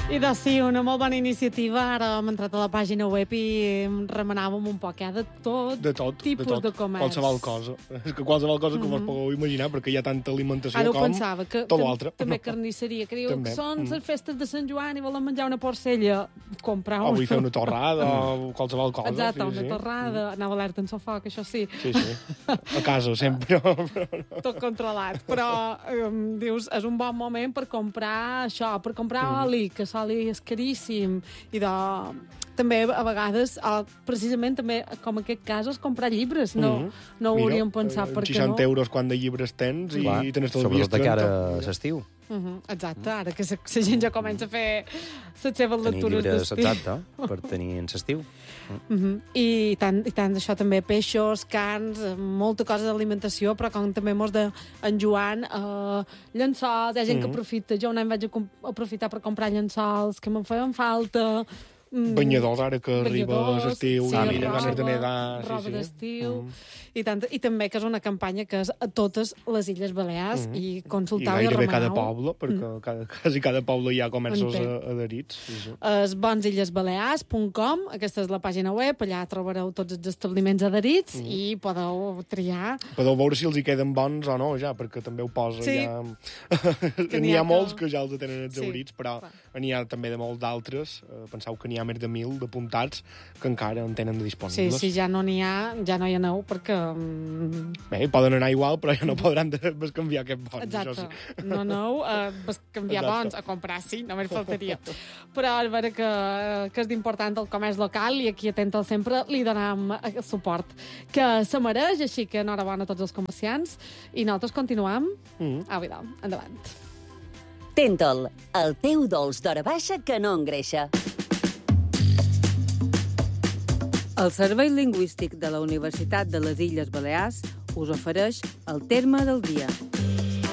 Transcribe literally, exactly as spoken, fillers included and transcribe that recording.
I doncs sí, una molt bona iniciativa. Ara hem entrat a la pàgina web i remenàvem un poc, eh? De tot, de tot tipus de, tot. de comerç. Qualsevol cosa. És que qualsevol cosa que mm -hmm. us pugueu imaginar, perquè hi ha tanta alimentació Ara com pensava, que tot l'altre. També carnisseria, que diu també. que són mm. les festes de Sant Joan i volen menjar una porcella. Comprar O vull fer una torrada o qualsevol cosa. Exacte, sí, una sí. torrada. Anava alerta en sofà, que això sí. Sí, sí. A casa, sempre. Tot controlat. Però, um, dius, és un bon moment per comprar això, per comprar mm. oli, que l'oli és caríssim. I de... també, a vegades, precisament, també, com en aquest cas, és comprar llibres. No, mm -hmm. no ho Mira, hauríem pensat, perquè no... seixanta euros quan de llibres tens i, Clar, i tens tot sobretot de cara a l'estiu. Uh -huh, exacte, ara que la gent ja comença a fer les seves lectures d'estiu. Exacte, per tenir en l'estiu. Uh -huh. I tant, i tant, això també, peixos, carns, molta cosa d'alimentació, però com també mos de en Joan, eh, llençols, hi ha gent uh -huh. que aprofita. Jo un any vaig aprofitar per comprar llençols que me'n feien falta. Banyadors, ara que arriba l'estiu, sí, ah, mira, ganes de roba, nedar. roba sí, sí. d'estiu. Mm. I, tant, I també que és una campanya que és a totes les Illes Balears mm. i consultau i, I gairebé remenau. cada poble, perquè mm. cada, quasi cada poble hi ha comerços Entenc. adherits. Sí, sí. És bons illes balears punt com, aquesta és la pàgina web, allà trobareu tots els establiments adherits mm. i podeu triar. Podeu veure si els hi queden bons o no, ja, perquè també ho posa sí. ja... N'hi n'hi ha, ha molts que... que ja els tenen exhaurits, sí, però n'hi ha també de molts d'altres. Penseu que n'hi ha més de mil de apuntats que encara en tenen de disponibles. Sí, sí, ja no n'hi ha, ja no hi aneu, perquè... Bé, poden anar igual, però ja no podran canviar aquest bons. Exacte. Això sí. No, no, uh, canviar Exacte. bons, a comprar sí, només faltaria. Però és vera que, que és d'important el comerç local i aquí Atental sempre li donam el suport que se mereix, així que enhorabona a tots els comerciants i nosaltres continuem. Mm. Au, idò, endavant. Tentol, el teu dolç d'hora baixa que no engreixa. El Servei Lingüístic de la Universitat de les Illes Balears us ofereix el terme del dia.